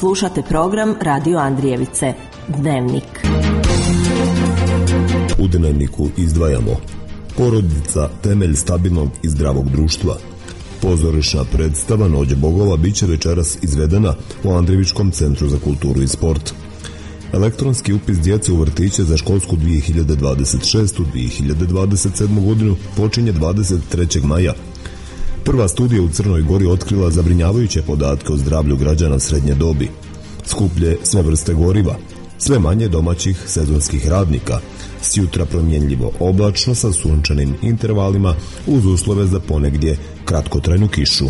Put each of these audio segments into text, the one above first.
Slušate program Radio Andrijevice, Dnevnik. U Dnevniku izdvajamo: porodica, temelj stabilnog i zdravog društva. Pozorišna predstava Noć bogova biće večeras izvedena u Andrijevičkom centru za kulturu i sport. Elektronski upis djece u vrtiće za školsku 2026-2027 godinu počinje 23. maja. Prva studija u Crnoj Gori otkrila zabrinjavajuće podatke o zdravlju građana srednje dobi. Skuplje sve vrste goriva, sve manje domaćih sezonskih radnika, sjutra promjenljivo oblačno sa sunčanim intervalima uz uslove za ponegdje kratkotrajnu kišu.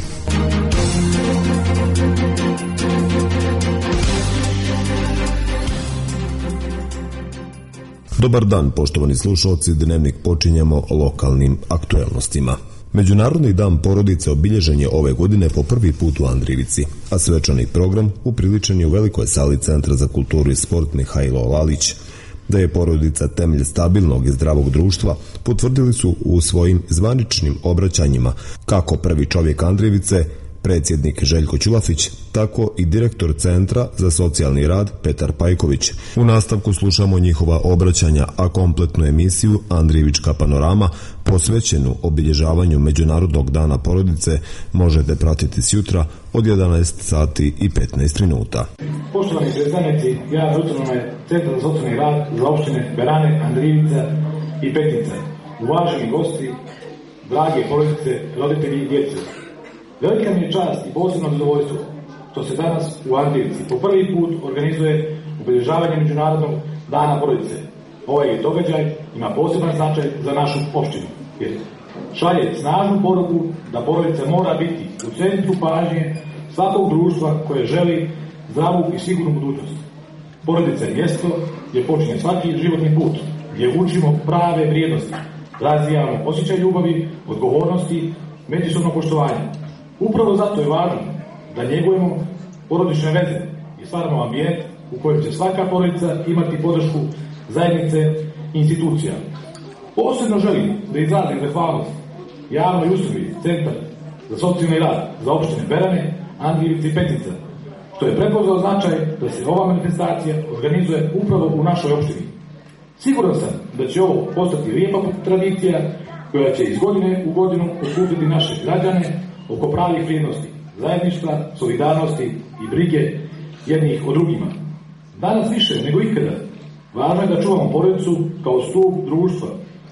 Dobar dan, poštovani slušalci, Dnevnik počinjemo lokalnim aktuelnostima. Međunarodni dan porodice obilježen je ove godine po prvi put u Andrijevici, a svečani program upriličen je u velikoj sali Centra za kulturu i sport Mihajlo Lalić. Da je porodica temelj stabilnog i zdravog društva potvrdili su u svojim zvaničnim obraćanjima kako prvi čovjek Andrijevice, predsjednik Željko Ćulafić, tako i direktor Centra za socijalni rad Petar Pajković. U nastavku slušamo njihova obraćanja, a kompletnu emisiju Andrijevička panorama posvećenu obilježavanju Međunarodnog dana porodice možete pratiti sjutra od 11 sati i 15 minuta. Poštovani predstavnici javne ustanove Centra za socijalni rad za opštine Berane, Andrijevica i Petnica, uvaženi gosti, drage porodice, roditelji i djece. Velika mi je čast i posebno zadovoljstvo što se danas u Andrijevici po prvi put organizuje obilježavanje Međunarodnog dana porodice. Ovaj događaj ima poseban značaj za našu opštinu, jer šalje snažnu poruku da porodica mora biti u centru pažnje svakog društva koje želi zdravu i sigurnu budućnost. Porodica je mjesto gdje počinje svaki životni put, gdje učimo prave vrijednosti, razvijamo osjećaj ljubavi, odgovornosti, međusobnog poštovanja. Upravo zato je važno da njegujemo porodične veze i stvaramo ambijent u kojem će svaka porodica imati podršku zajednice i institucija. Posebno želim da izrazim zahvalnost javnoj ustanovi Centar za socijalni rad za opštine Berane, Andrijevica i Petnica, što je prepoznao značaj da se ova manifestacija organizuje upravo u našoj opštini. Siguran sam da će ovo postati lijepa tradicija koja će iz godine u godinu okupiti naše građane oko pravih vrijednosti, zajedništva, solidarnosti i brige jednih o drugima. Danas više nego ikada važno je da čuvamo porodicu kao stup društva.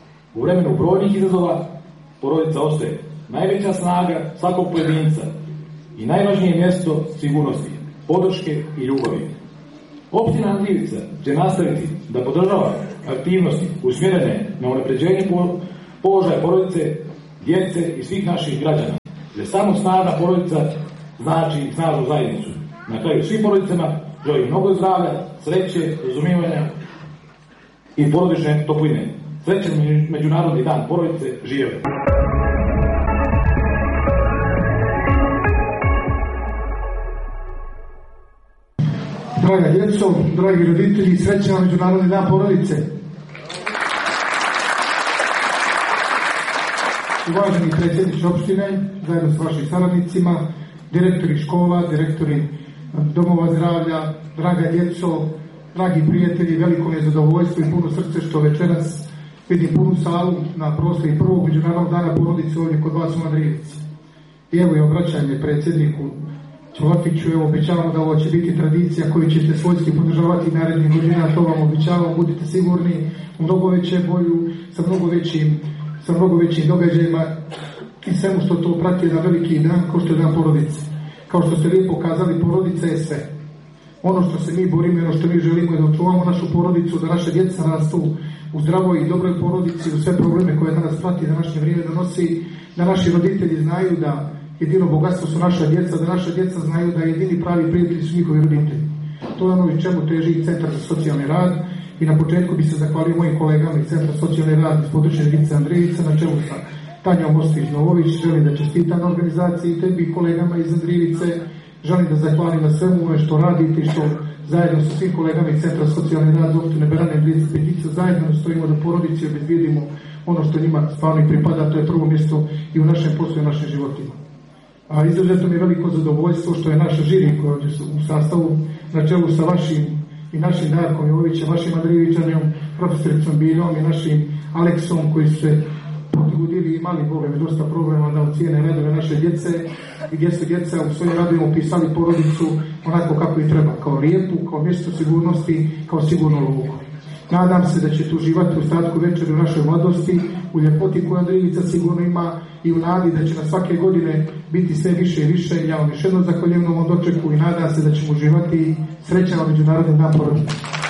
U vremenu brojnih izazova porodica ostaje najveća snaga svakog pojedinca i najvažnije mjesto sigurnosti, podrške i ljubavi. Opština Andrijevica će nastaviti da podržava aktivnosti usmjerene na unapređenje položaja porodice, djece i svih naših građana. Jer samo snažna porodica znači snažnu zajednicu. Na kraju svim porodicama želim mnogo zdravlja, sreće, razumijevanja i porodične topline. Srećan Međunarodni dan porodice, živjeli! Draga djeco, dragi roditelji, srećan Međunarodni dan porodice! Uvaženi predsjedniče opštine, zajedno s vašim saradnicima, direktori škola, direktori domova zdravlja, draga djeco, dragi prijatelji, veliko mi je zadovoljstvo i puno srce što večeras vidim punu salu na proslavi prvog Međunarodnog dana porodice ovdje kod vas u Andrijevici. I evo je obraćanje predsjedniku Ćulafiću, evo obećavamo da ovo će biti tradicija koju ćete svojski podržavati narednih godina, to vam obećavam, budite sigurni, u mnogo veće boju, sa mnogo većim događajima i svemu što to prati na veliki dan, kao što je dan porodice. Kao što ste lijepo kazali, porodica je sve. Ono što se mi borimo, ono što mi želimo je da očuvamo našu porodicu, da naše djeca rastu u zdravoj i dobroj porodici, u sve probleme koje danas prati današnje vrijeme donosi, da naši roditelji znaju da jedino bogatstvo su naša djeca, da naša djeca znaju da jedini pravi prijatelji su njihovi roditelji. To je ono i čemu teži Centar za socijalni rad. I na početku bi se zahvalio mojim kolegama iz Centra socijalni rad iz područja jedinice Andrijevica na čelu sa Tanjom Ostojić-Novović. Želim da čestitam na organizaciji, tebi i kolegama iz Andrijevice. Želim da zahvalim na svemu ono što radite i što zajedno sa svim kolegama iz Centra socijalni rad za opštine Berane, Andrijevica i Petnica zajedno stojimo da porodici obezbijedimo ono što njima stvarno pripada, to je prvo mjesto i u našem poslu i u našim životima. A izuzetno mi je veliko zadovoljstvo što je naša žiri koja je u sastavu na čelu sa vašim i našim Darkom Jovovićem, vašim Andrijevićanjom, profesoricom Biljom i našim Aleksom koji su se potrudili i imali bogami dosta problema da ocijene radove naše djece i gdje su djeca u svojim radovima upisali porodicu onako kako i treba, kao Rijepu, kao mjesto sigurnosti, kao sigurnu luku. Nadam se da ćete uživati u ostatku večeri u našoj mladosti, u ljepoti koju Andrijevica sigurno ima i u nadi da će na svake godine biti sve više i više. Ja vam još jednom zahvaljujem na ovom dočeku i nadam se da ćemo uživati. Srećan vam Međunarodni dan porodice.